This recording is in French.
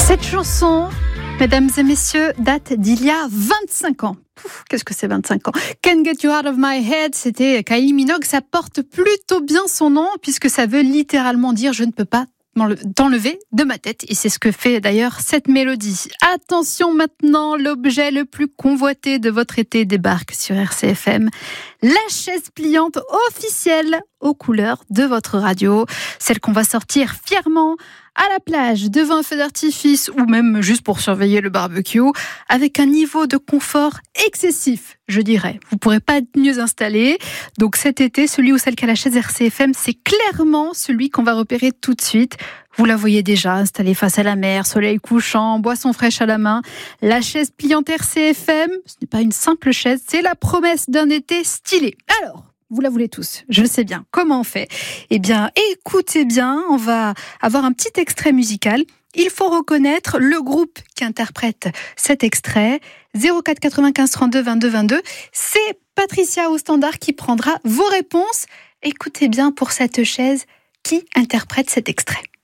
Cette chanson, mesdames et messieurs, date d'il y a 25 ans. Qu'est-ce que c'est 25 ans? Can't Get You Out of My Head, c'était Kylie Minogue. Ça porte plutôt bien son nom puisque ça veut littéralement dire « je ne peux pas t'enlever de ma tête ». Et c'est ce que fait d'ailleurs cette mélodie. Attention maintenant, l'objet le plus convoité de votre été débarque sur RCFM. La chaise pliante officielle aux couleurs de votre radio. Celle qu'on va sortir fièrement à la plage, devant un feu d'artifice ou même juste pour surveiller le barbecue, avec un niveau de confort excessif, je dirais. Vous ne pourrez pas être mieux installé. Donc cet été, celui ou celle qui a la chaise RCFM, c'est clairement celui qu'on va repérer tout de suite. Vous la voyez déjà installée face à la mer, soleil couchant, boisson fraîche à la main. La chaise pliante RCFM, ce n'est pas une simple chaise, c'est la promesse d'un été stylé. Alors, vous la voulez tous, je le sais bien. Comment on fait? Eh bien, écoutez bien, on va avoir un petit extrait musical. Il faut reconnaître le groupe qui interprète cet extrait. 04 95 32 22 22. C'est Patricia au standard qui prendra vos réponses. Écoutez bien pour cette chaise qui interprète cet extrait.